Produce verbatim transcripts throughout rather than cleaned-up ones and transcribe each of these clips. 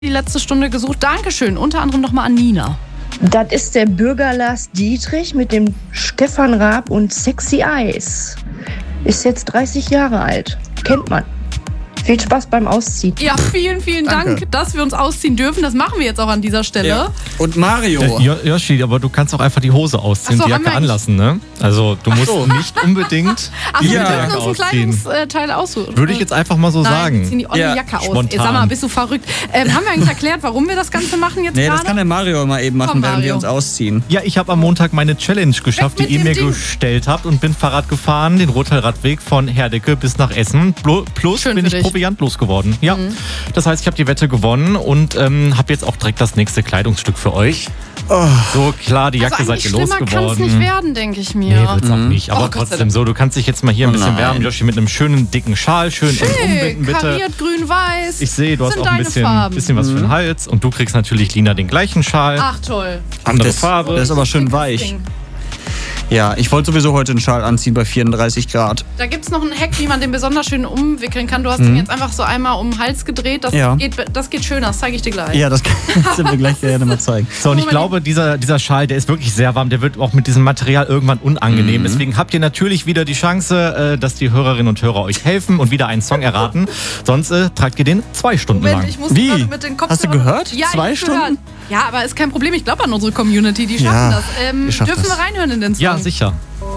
die letzte Stunde gesucht. Dankeschön. Unter anderem nochmal an Nina. Das ist der Bürger Lars Dietrich mit dem Stefan Raab und Sexy Eyes. Ist jetzt dreißig Jahre alt. Kennt man. Viel Spaß beim Ausziehen. Ja, vielen, vielen Danke. Dank, dass wir uns ausziehen dürfen. Das machen wir jetzt auch an dieser Stelle. Ja. Und Mario. Äh, Jo- Yoshi, aber du kannst auch einfach die Hose ausziehen, Ach so, die haben Jacke wir eigentlich- anlassen, ne? Also du musst so. nicht unbedingt Also die wir dürfen Jacke uns ein ausziehen. Kleidungsteil aussuchen. Würde ich jetzt einfach mal so Nein, sagen. wir ziehen die olle Ja, Jacke aus. spontan. Ey, sag mal, bist du verrückt? Ähm, haben wir eigentlich erklärt, warum wir das Ganze machen jetzt Nee, das gerade? kann der Mario mal eben machen, Komm, während wir Mario. uns ausziehen. Ja, ich habe am Montag meine Challenge geschafft, die mit ihr dem mir Ding. gestellt habt und bin Fahrrad gefahren, den Rotteilradweg von Herdecke bis nach Essen. Blo- Plus Schön bin für ich dich. proviantlos geworden. Ja, das heißt, ich habe die Wette gewonnen und ähm, habe jetzt auch direkt das nächste Kleidungsstück für euch. So klar, die Jacke also seid ihr eigentlich schlimmer kann es nicht losgeworden. werden, denke ich mir. Nee, wird's auch nicht. Aber Oh, Gott sei trotzdem Dank. so, du kannst dich jetzt mal hier ein Oh bisschen nein. wärmen, Yoshi, mit einem schönen dicken Schal, schön eng umbinden, bitte. Kariert, grün, weiß. Ich sehe, du hast sind auch ein deine bisschen, Farben. bisschen was für den Hals und du kriegst natürlich, Lina, den gleichen Schal. Ach, toll. Andere das, Farbe. Das ist aber schön Schickes weich. Ding. Ja, ich wollte sowieso heute einen Schal anziehen bei vierunddreißig Grad. Da gibt es noch einen Hack, wie man den besonders schön umwickeln kann. Du hast den jetzt einfach so einmal um den Hals gedreht. Das, Ja. geht, das geht schöner, das zeige ich dir gleich. Ja, das kannst du mir gleich gerne mal zeigen. So, und ich Moment. glaube, dieser, dieser Schal, der ist wirklich sehr warm. Der wird auch mit diesem Material irgendwann unangenehm. Deswegen habt ihr natürlich wieder die Chance, äh, dass die Hörerinnen und Hörer euch helfen und wieder einen Song erraten. Sonst äh, tragt ihr den zwei Stunden Moment, lang. ich muss Wie? gerade mit den Kopfhörern... Hast du gehört? Ja, Zwei ich hab gehört. Stunden? Ja, aber ist kein Problem. Ich glaube an unsere Community, die schaffen Ja, das. Ähm, wir schaffen dürfen das. wir reinhören in den Song? Ja, sicher.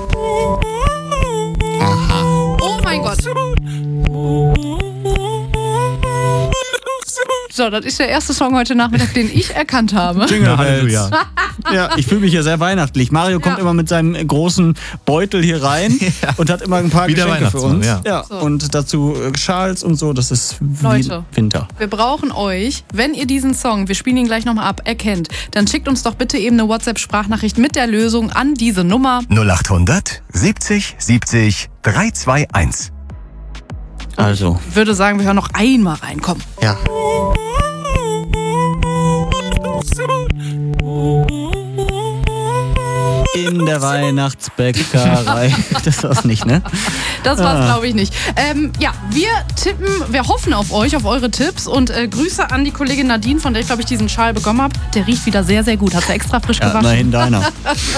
Oh mein Gott. So, das ist der erste Song heute Nachmittag, den ich erkannt habe. Jingle Ja, Bells. Halleluja. Ja, ich fühle mich hier sehr weihnachtlich. Mario kommt Ja. immer mit seinem großen Beutel hier rein und hat immer ein paar Wie der Geschenke für Weihnachtsmann, uns. ja. So. Und dazu äh, Schals und so, das ist wie Leute. Winter. Wir brauchen euch, wenn ihr diesen Song, wir spielen ihn gleich nochmal ab, erkennt, dann schickt uns doch bitte eben eine WhatsApp-Sprachnachricht mit der Lösung an diese Nummer. null acht hundert siebzig siebzig drei zwei eins. Also, Ich würde sagen, wir hören noch einmal rein. Komm. ja. In der Weihnachtsbäckerei. Das war's nicht, ne? Das war's, Ah. glaube ich, nicht. Ähm, ja, wir tippen, wir hoffen auf euch, auf eure Tipps und äh, Grüße an die Kollegin Nadine, von der ich, glaube ich, diesen Schal bekommen habe. Der riecht wieder sehr, sehr gut. Hat sie extra frisch Ja, gewaschen. immerhin deiner.